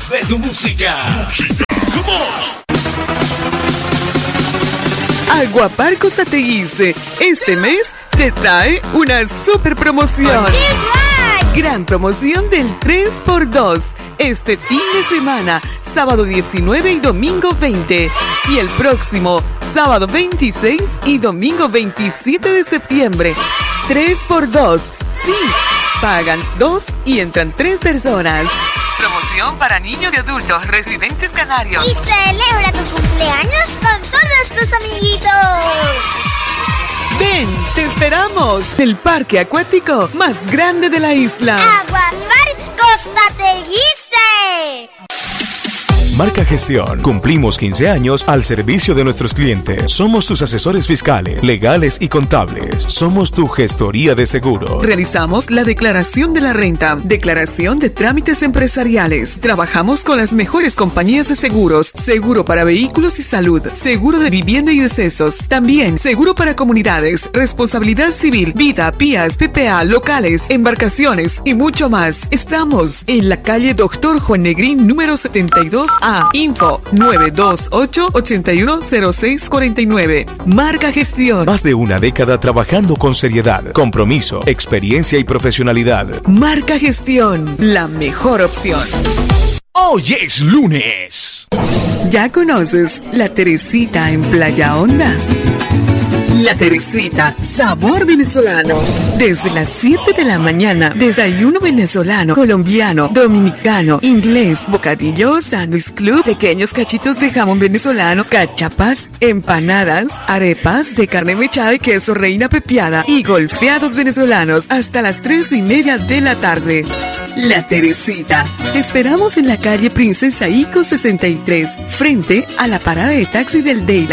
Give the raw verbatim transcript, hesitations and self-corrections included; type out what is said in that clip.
de tu música. Come on. Aguaparcos Sateguise, este mes te trae una super promoción. Gran promoción del tres por dos. Este fin de semana, sábado diecinueve y domingo veinte. Y el próximo, sábado veintiséis y domingo veintisiete de septiembre. tres por dos. Sí, pagan dos y entran tres personas. Promoción para niños y adultos residentes canarios. Y celebra tu cumpleaños con todos tus amiguitos. Ven, te esperamos. El parque acuático más grande de la isla. Aguaparcos Sateguise. Marca Gestión. Cumplimos quince años al servicio de nuestros clientes. Somos tus asesores fiscales, legales y contables. Somos tu gestoría de seguro. Realizamos la declaración de la renta, declaración de trámites empresariales. Trabajamos con las mejores compañías de seguros, seguro para vehículos y salud, seguro de vivienda y decesos. También seguro para comunidades, responsabilidad civil, vida, P I A S, P P A, locales, embarcaciones y mucho más. Estamos en la calle Doctor Juan Negrín, número setenta y dos A. Info nueve dos ocho, ocho uno cero seis cuatro nueve. Marca Gestión. Más de una década trabajando con seriedad, compromiso, experiencia y profesionalidad. Marca Gestión, la mejor opción. Hoy es lunes. ¿Ya conoces La Teresita en Playa Honda? La Teresita, sabor venezolano. Desde las siete de la mañana, desayuno venezolano, colombiano, dominicano, inglés, bocadillo, sándwich club, pequeños cachitos de jamón venezolano, cachapas, empanadas, arepas de carne mechada y queso reina pepiada y golfeados venezolanos hasta las tres y media de la tarde. La Teresita. Te esperamos en la calle Princesa Ico sesenta y tres, frente a la parada de taxi del Deila.